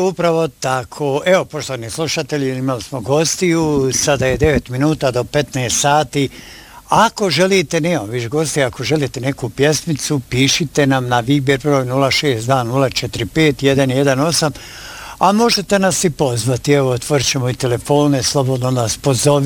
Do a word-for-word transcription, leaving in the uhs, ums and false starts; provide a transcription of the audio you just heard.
Upravo tako. Evo, poštovani slušatelji, imali smo gostiju, sada je devet minuta do petnaest sati. Ako želite, ne, viš gosti, ako želite neku pjesmicu, pišite nam na Viber broj nula šest dva nula četiri pet jedan jedan osam, a možete nas i pozvati. Evo, otvorit ćemo i telefone, slobodno nas pozovite.